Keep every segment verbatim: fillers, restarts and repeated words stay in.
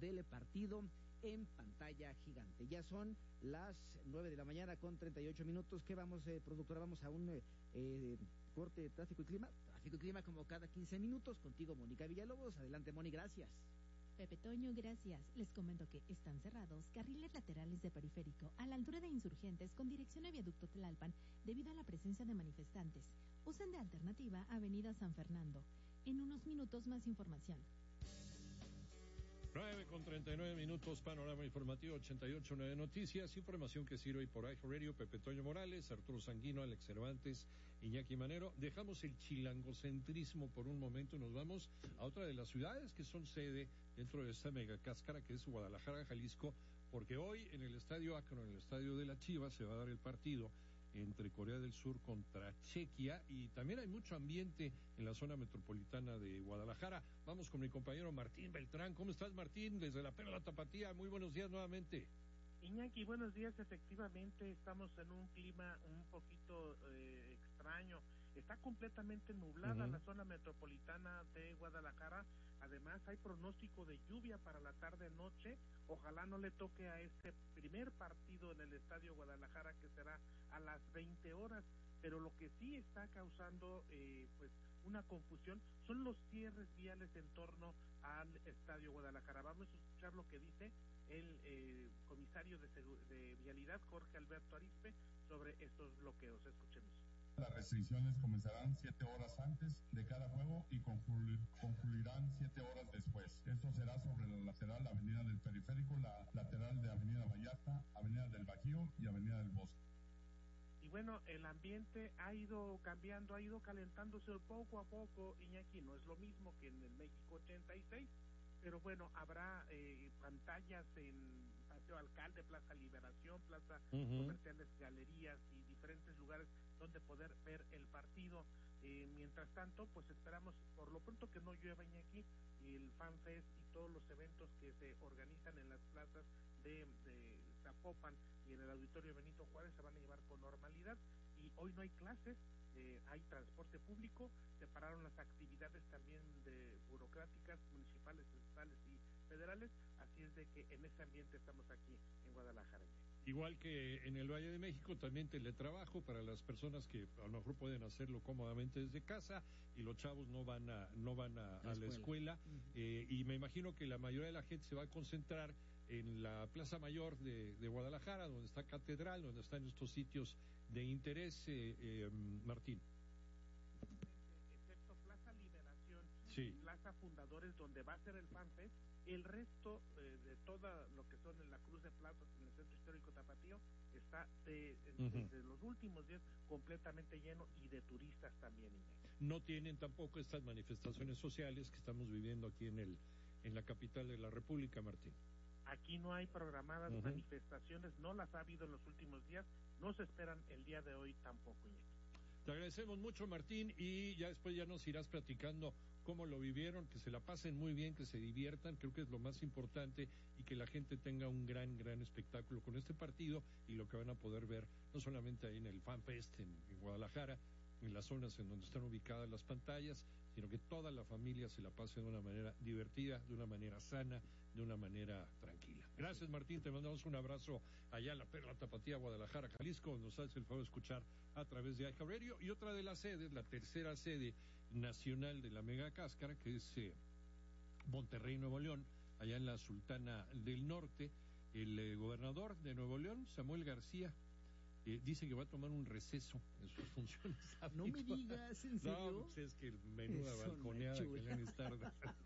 del partido en pantalla gigante. Ya son las nueve de la mañana con treinta y ocho minutos. ¿Qué vamos, eh, productora? Vamos a un eh, corte de tráfico y clima. Tráfico y clima como cada quince minutos. Contigo, Mónica Villalobos. Adelante, Moni, gracias. Pepe Toño, gracias. Les comento que están cerrados carriles laterales de Periférico a la altura de Insurgentes con dirección a Viaducto Tlalpan debido a la presencia de manifestantes. Usen de alternativa Avenida San Fernando. En unos minutos más información. nueve con treinta y nueve minutos, panorama informativo ochenta y ocho punto nueve Noticias, información que sirve hoy por iHeartRadio. Pepe Toño Morales, Arturo Sanguino, Alex Cervantes, Iñaki Manero. Dejamos el chilangocentrismo por un momento y nos vamos a otra de las ciudades que son sede dentro de esta mega cáscara que es Guadalajara, Jalisco, porque hoy en el Estadio Akron, en el Estadio de la Chivas, se va a dar el partido entre Corea del Sur contra Chequia, y también hay mucho ambiente en la zona metropolitana de Guadalajara. Vamos con mi compañero Martín Beltrán. ¿Cómo estás, Martín? Desde la Perla Tapatía, muy buenos días nuevamente. Iñaki, buenos días. Efectivamente, estamos en un clima un poquito eh, extraño. Está completamente nublada uh-huh. la zona metropolitana de Guadalajara. Además, hay pronóstico de lluvia para la tarde-noche. Ojalá no le toque a este primer partido en el Estadio Guadalajara, que será a las veinte horas. Pero lo que sí está causando eh, pues una confusión son los cierres viales en torno al Estadio Guadalajara. Vamos a escuchar lo que dice el eh, comisario de, de Vialidad, Jorge Alberto Arispe, sobre estos bloqueos. Escuchemos. Las restricciones comenzarán siete horas antes de cada juego y concluir, concluirán siete horas después. Esto será sobre la lateral Avenida del Periférico, la lateral de Avenida Vallarta, Avenida del Bajío y Avenida del Bosque. Y bueno, el ambiente ha ido cambiando, ha ido calentándose poco a poco, Iñaki. No es lo mismo que en el México ochenta y seis, pero bueno, habrá eh, pantallas en Paseo Alcalde, Plaza Liberación, Plaza uh-huh. Comerciales, galerías y diferentes lugares donde poder ver el partido. Eh, mientras tanto, pues esperamos por lo pronto que no llueva, Iñaki, y el Fan Fest y todos los eventos que se organizan en las plazas de, de Zapopan y en el Auditorio Benito Juárez se van a llevar con normalidad. Y hoy no hay clases, eh, hay transporte público, separaron las actividades también de burocráticas, municipales, estatales y federales, así es de que en ese ambiente estamos aquí en Guadalajara. Igual que en el Valle de México, también teletrabajo para las personas que a lo mejor pueden hacerlo cómodamente desde casa y los chavos no van a no van a, la a la escuela. Uh-huh. eh, y me imagino que la mayoría de la gente se va a concentrar en la Plaza Mayor de, de Guadalajara, donde está Catedral, donde están estos sitios de interés, eh, eh, Martín. Excepto Plaza Liberación, sí. Plaza Fundadores, donde va a ser el Fan Fest. El resto eh, de todo lo que son en la Cruz de Plazas, en el Centro Histórico Tapatío, está de, de, uh-huh. desde los últimos días completamente lleno y de turistas también. No tienen tampoco estas manifestaciones sociales que estamos viviendo aquí en el en la capital de la República, Martín. Aquí no hay programadas uh-huh. manifestaciones, no las ha habido en los últimos días, no se esperan el día de hoy tampoco, Iñaki. Te agradecemos mucho, Martín, y ya después ya nos irás platicando cómo lo vivieron, que se la pasen muy bien, que se diviertan, creo que es lo más importante, y que la gente tenga un gran, gran espectáculo con este partido y lo que van a poder ver, no solamente ahí en el Fan Fest en, en Guadalajara, en las zonas en donde están ubicadas las pantallas, sino que toda la familia se la pase de una manera divertida, de una manera sana, de una manera tranquila. Gracias, Martín, te mandamos un abrazo allá a la Perla Tapatía, Guadalajara, Jalisco, donde nos hace el favor de escuchar a través de iHeartRadio, y otra de las sedes, la tercera sede nacional de la Mega Cáscara, que es eh, Monterrey, Nuevo León, allá en la Sultana del Norte. El eh, gobernador de Nuevo León, Samuel García, Eh, dice que va a tomar un receso en sus funciones. No me digas, ¿en serio? No, pues es que menuda Eso balconeada que le han estado.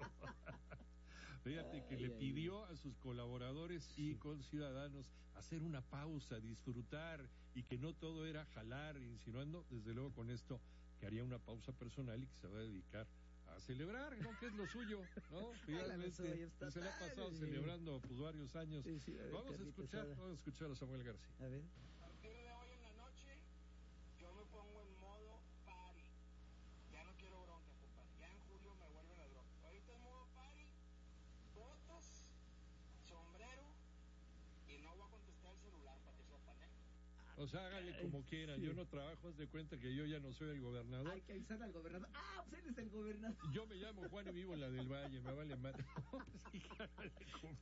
Fíjate ay, que le ay, pidió ay. a sus colaboradores sí. y conciudadanos hacer una pausa, disfrutar, y que no todo era jalar, insinuando, desde luego con esto, que haría una pausa personal y que se va a dedicar a celebrar, ¿no? Que es lo suyo, ¿no? Finalmente, se le ha pasado sí. celebrando pues varios años. Sí, sí, a vamos a escuchar, asada. vamos a escuchar a Samuel García. A ver. A partir de hoy en la noche, yo me pongo en modo party. Ya no quiero bronca, compadre. Ya en julio me vuelve la bronca. Ahorita en modo party, botas, sombrero, y no voy a contestar el celular para que sepan, ¿eh? O sea, hágale como quieran. Sí. Yo no trabajo, haz de cuenta que yo ya no soy el gobernador. Hay que avisar al gobernador. Ah, pues él es el gobernador. Yo me llamo Juan y vivo en la del Valle, me vale madre. Sí,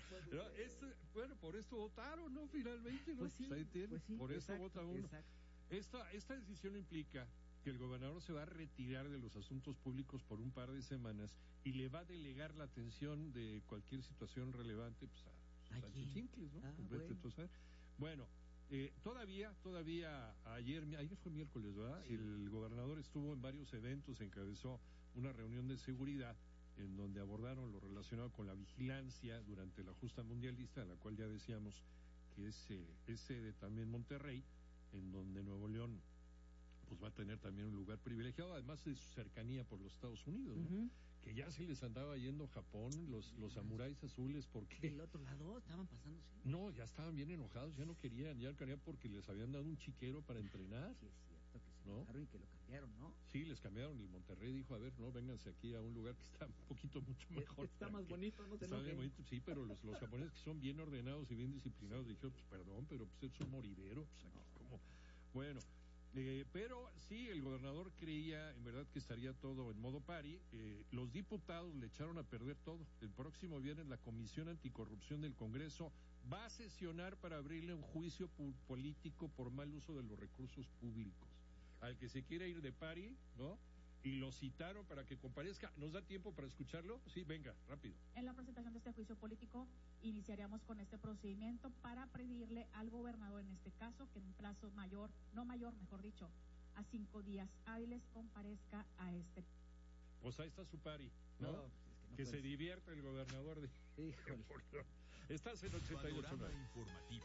No, es, bueno, por esto votaron, ¿no? Finalmente, ¿no? Pues sí, Ahí tienen, pues sí, por eso exacto, vota uno. exacto. Esta, esta decisión implica que el gobernador se va a retirar de los asuntos públicos por un par de semanas y le va a delegar la atención de cualquier situación relevante pues, a sus Allí. achichincles, ¿no? Ah, Pues, bueno. vete tú a saber. Bueno, eh, todavía, todavía ayer, ayer fue miércoles, ¿verdad? Sí. El gobernador estuvo en varios eventos, encabezó una reunión de seguridad en donde abordaron lo relacionado con la vigilancia durante la justa mundialista, a la cual ya decíamos que es, eh, es sede también Monterrey, en donde Nuevo León pues va a tener también un lugar privilegiado, además de su cercanía por los Estados Unidos, ¿no? Ujú. Que ya se les andaba yendo Japón, los, los samuráis azules, porque Del otro lado estaban pasando, sí. no, ya estaban bien enojados, ya no querían, ya no querían porque les habían dado un chiquero para entrenar. Sí, es cierto que se ¿No? enojaron y que lo cambiaron, ¿no? Sí, les cambiaron. El Monterrey dijo, a ver, no, vénganse aquí a un lugar que está un poquito mucho mejor. Está para más que- bonito, no se Está bien enojen. bonito, sí, pero los, los japoneses que son bien ordenados y bien disciplinados dijeron, pues perdón, pero pues es un moridero, pues aquí como... Bueno, eh, pero sí, el gobernador creía en verdad que estaría todo en modo pari. Eh, los diputados le echaron a perder todo. El próximo viernes la Comisión Anticorrupción del Congreso va a sesionar para abrirle un juicio pu- político por mal uso de los recursos públicos. Al que se quiera ir de pari, ¿no? Y lo citaron para que comparezca. ¿Nos da tiempo para escucharlo? Sí, venga, rápido. En la presentación de este juicio político iniciaríamos con este procedimiento para pedirle al gobernador, en este caso, que en un plazo mayor, no mayor, mejor dicho, a cinco días hábiles comparezca a este. Pues ahí está su pari, ¿no? No, pues es que no que se puedes. divierta el gobernador de... Híjole. Estás en ochenta y ocho Panorama nueve. informativo.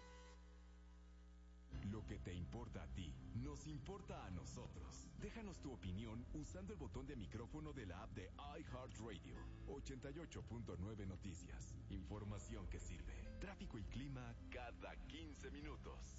Lo que te importa a ti, nos importa a nosotros. Déjanos tu opinión usando el botón de micrófono de la app de iHeartRadio. ochenta y ocho punto nueve Noticias. Información que sirve. Tráfico y clima cada quince minutos.